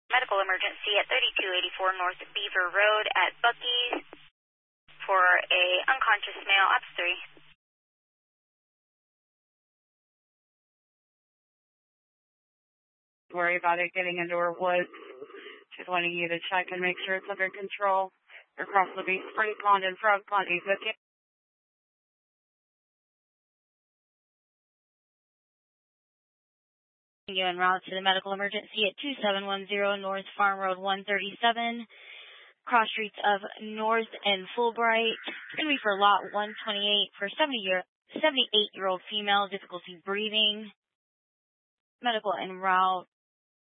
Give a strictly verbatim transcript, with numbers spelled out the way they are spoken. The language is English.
Medical emergency at thirty-two eighty-four North Beaver Road at Buc-ee's for a unconscious male, ops three. Worry about it getting into her woods. She's wanting you to check and make sure it's under control. Across the Beach Spring Pond and Frog Pond, he's with you. You en route to the medical emergency at two seven one zero North Farm Road one thirty-seven, cross streets of North and Fulbright. It's going to be for lot one twenty-eight for seventy-eight-year-old female, difficulty breathing. Medical en route